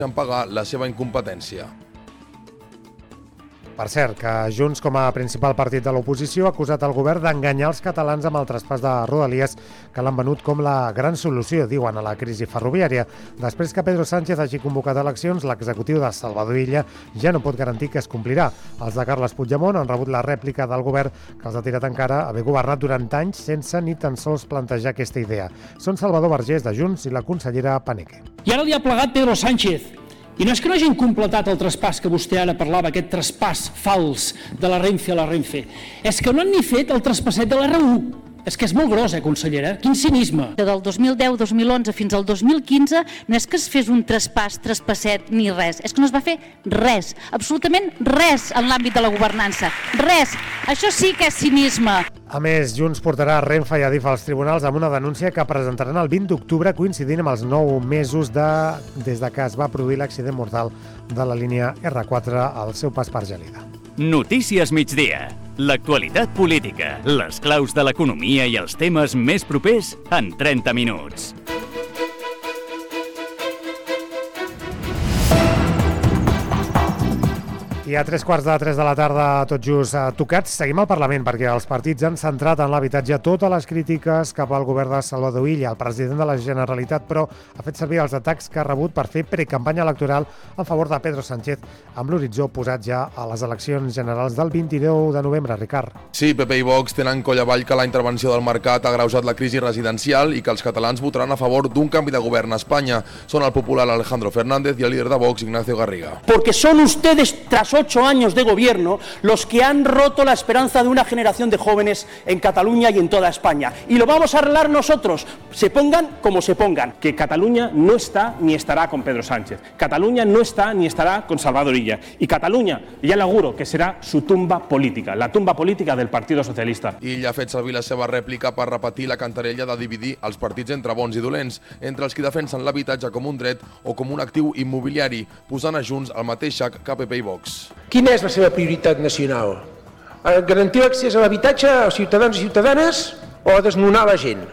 en pagar la seva incompetència. Per cert, que Junts, com a principal partit de l'oposició, ha acusat el govern d'enganyar els catalans amb el traspàs de Rodalies, que l'han venut com la gran solució, diuen, a la crisi ferroviària. Després que Pedro Sánchez hagi convocat eleccions, l'executiu de Salvador Illa ja no pot garantir que es complirà. Els de Carles Puigdemont han rebut la rèplica del govern, que els ha tirat en cara haver governat durant anys sense ni tan sols plantejar aquesta idea. Són Salvador Vergés, de Junts, i la consellera Paneque. I ara li ha plegat Pedro Sánchez. I no és que no hagin completat el traspàs que vostè ara parlava, aquest traspàs fals de la Renfe a la Renfe. És que no han ni fet el traspasset de l'R1. És que és molt gros, consellera? Quin cinisme. Del 2010-2011 fins al 2015 no és que es fes un traspasset ni res, és que no es va fer res, absolutament res en l'àmbit de la governança. Res. Això sí que és cinisme. A més, Junts portarà Renfe i Adif als tribunals amb una denúncia que presentaran el 20 d'octubre, coincidint amb els 9 mesos des que es va produir l'accident mortal de la línia R4 al seu pas per Gelida. Notícies migdia. L'actualitat política, les claus de l'economia i els temes més propers en 30 minuts. I a 3:15 de la tarda, tot just tocats, seguim al Parlament perquè els partits han centrat en l'habitatge totes les crítiques cap al govern de Salvador Illa. El president de la Generalitat, però, ha fet servir els atacs que ha rebut per fer precampanya electoral en favor de Pedro Sánchez, amb l'horitzó posat ja a les eleccions generals del 29 de novembre, Ricard. Sí, PP i Vox tenen coll avall que la intervenció del mercat ha agreujat la crisi residencial i que els catalans votaran a favor d'un canvi de govern a Espanya. Són el popular Alejandro Fernández i el líder de Vox, Ignacio Garriga. Porque son ustedes, tras 8 años de gobierno, los que han roto la esperanza de una generación de jóvenes en Cataluña y en toda España. Y lo vamos a arreglar nosotros, se pongan como se pongan. Que Cataluña no está ni estará con Pedro Sánchez. Cataluña no está ni estará con Salvador Illa. Y Cataluña, ya le auguro que será su tumba política, la tumba política del Partido Socialista. Illa ha fet servir la seva rèplica per repetir la cantarella de dividir els partits entre bons i dolents, entre els que defensen l'habitatge com un dret o com un actiu immobiliari, posant a Junts al mateix sac que PP i Vox. Quina és la seva prioritat nacional? Garantir l'accés a l'habitatge als ciutadans i ciutadanes o desnonar la gent?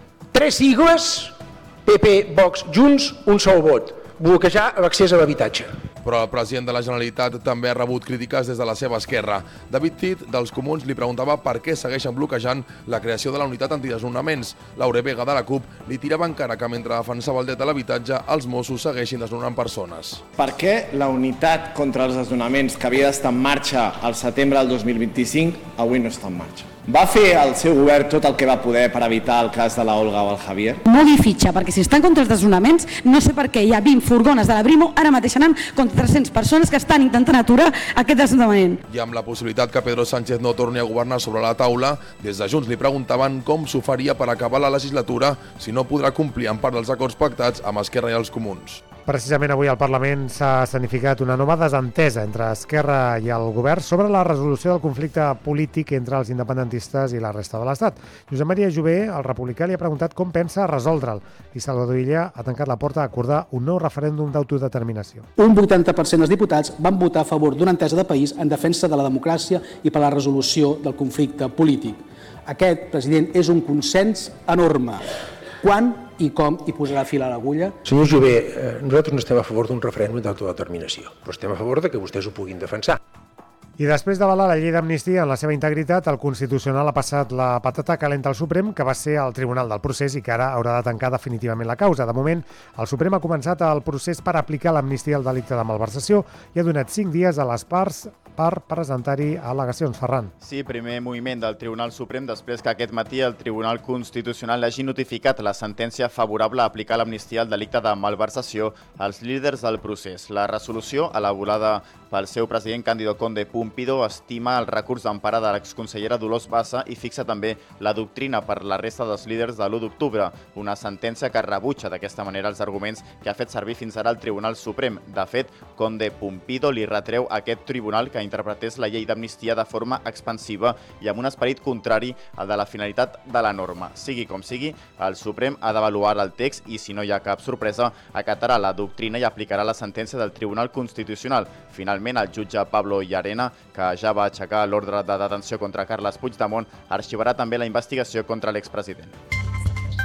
3 sigles, PP, Vox, Junts, un sol vot. Bloquejar l'accés a l'habitatge. Però el president de la Generalitat també ha rebut crítiques des de la seva esquerra. David Cid, dels Comuns, li preguntava per què segueixen bloquejant la creació de la unitat antidesnonaments. Laure Vega, de la CUP, li tirava encara que mentre defensava el dret a l'habitatge, els Mossos segueixin desnonant persones. Per què la unitat contra els desnonaments que havia d'estar en marxa al setembre del 2025 avui no està en marxa? Va fer el seu govern tot el que va poder per evitar el cas de la Olga o el Javier? No li fitxa, perquè si estan contra els desnonaments, no sé per què hi ha 20 furgones de la Brimo, ara mateix anant contra 300 persones que estan intentant aturar aquest desnonament. I amb la possibilitat que Pedro Sánchez no torni a governar sobre la taula, des de Junts li preguntaven com s'ho faria per acabar la legislatura si no podrà complir en part dels acords pactats amb Esquerra i els Comuns. Precisament avui al Parlament s'ha escenificat una nova desentesa entre Esquerra i el govern sobre la resolució del conflicte polític entre els independentistes i la resta de l'Estat. Josep Maria Jové, el republicà, li ha preguntat com pensa resoldre'l i Salvador Illa ha tancat la porta a acordar un nou referèndum d'autodeterminació. Un 80% dels diputats van votar a favor d'una entesa de país en defensa de la democràcia i per la resolució del conflicte polític. Aquest, president, és un consens enorme. Quan i com hi posarà fil a l'agulla? Senyor Jové, nosaltres no estem a favor d'un referèndum d'autodeterminació, però estem a favor de que vostès ho puguin defensar. I després d'avalar la llei d'amnistia en la seva integritat, el Constitucional ha passat la patata calenta al Suprem, que va ser el Tribunal del Procés i que ara haurà de tancar definitivament la causa. De moment, el Suprem ha començat el procés per aplicar l'amnistia al delicte de malversació i ha donat 5 dies a les parts per presentar-hi al·legacions. Ferran. Sí, primer moviment del Tribunal Suprem després que aquest matí el Tribunal Constitucional hagi notificat la sentència favorable a aplicar l'amnistia al delicte de malversació als líders del procés. La resolució, elaborada pel seu president Cándido Conde Pumpido, estima el recurs d'empara de l'exconsellera Dolors Bassa i fixa també la doctrina per la resta dels líders de l'1 d'octubre, una sentència que rebutja d'aquesta manera els arguments que ha fet servir fins ara el Tribunal Suprem. De fet, Conde Pumpido li retreu a aquest tribunal que interpretés la llei d'amnistia de forma expansiva i amb un esperit contrari al de la finalitat de la norma. Sigui com sigui, el Suprem ha d'avaluar el text i, si no hi ha cap sorpresa, acatarà la doctrina i aplicarà la sentència del Tribunal Constitucional. Finalment, el jutge Pablo Llarena, que ja va aixecar l'ordre de detenció contra Carles Puigdemont, arxivarà també la investigació contra l'expresident.